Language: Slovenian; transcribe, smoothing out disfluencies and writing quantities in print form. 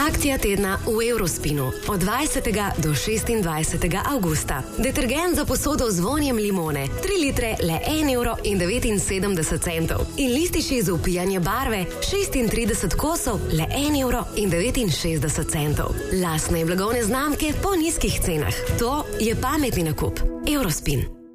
Akcija tedna v Eurospinu od 20. do 26. avgusta. Detergent za posodo z vonjem limone, 3 litre le 1,79 €. In lističi za upijanje barve, 36 kosov le 1,69 €. Lastne blagovne znamke po nizkih cenah. To je pametni nakup. Eurospin.